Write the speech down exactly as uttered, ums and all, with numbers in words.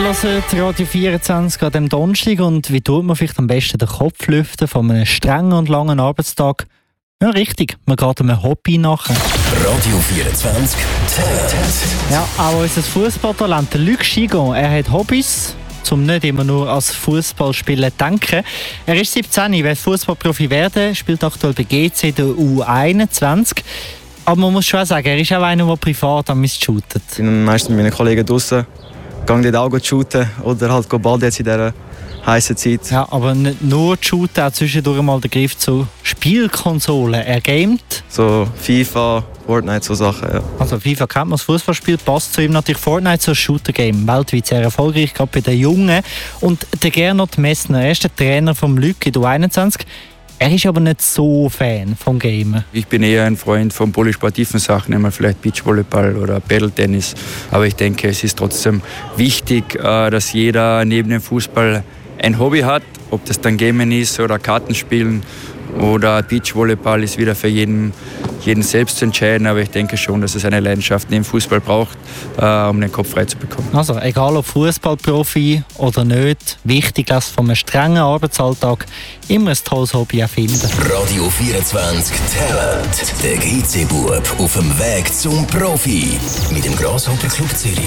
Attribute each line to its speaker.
Speaker 1: hört Radio vierundzwanzig an diesem Donnerstag. Und wie tut man vielleicht am besten den Kopf lüften von einem strengen und langen Arbeitstag? Ja, richtig, man geht einem Hobby nach.
Speaker 2: Radio vierundzwanzig Talent.
Speaker 1: Ja, auch unser Fußballtalent, der Luc Schigon, er hat Hobbys, um nicht immer nur als Fußballspieler zu denken. Er ist siebzehn, will Fußballprofi werden, spielt aktuell bei G C der U einundzwanzig. Aber man muss schon sagen, er ist auch einer, der privat am shootet.
Speaker 3: Ich bin meistens mit meinen Kollegen draußen, gehe dort auch shooten oder halt baden jetzt in dieser heißen Zeit.
Speaker 1: Ja, aber nicht nur shooten, auch zwischendurch mal den Griff zu Spielkonsolen. Er gamet.
Speaker 3: So FIFA, Fortnite, so Sachen, ja.
Speaker 1: Also FIFA kennt man, das Fußballspiel passt zu ihm natürlich. Fortnite, so ein Shooter-Game, weltweit sehr erfolgreich, gerade bei den Jungen. Und der Gernot Messner, er ist der Trainer vom Luc in der U einundzwanzig. Er ist aber nicht so Fan vom Gamen.
Speaker 4: Ich bin eher ein Freund von polysportiven Sachen, nehmen wir vielleicht Beachvolleyball oder Paddle-Tennis. Aber ich denke, es ist trotzdem wichtig, dass jeder neben dem Fußball ein Hobby hat. Ob das dann Gamen ist oder Kartenspielen oder Beachvolleyball, ist wieder für jeden, jeden selbst zu entscheiden. Aber ich denke schon, dass es eine Leidenschaft neben Fußball braucht, äh, um den Kopf frei zu bekommen.
Speaker 1: Also egal ob Fußballprofi oder nicht, wichtig ist von einem strengen Arbeitsalltag immer ein tolles Hobby erfinden.
Speaker 2: Radio vierundzwanzig Talent. Der G C-Bub auf dem Weg zum Profi. Mit dem Grasshopper Club Zürich.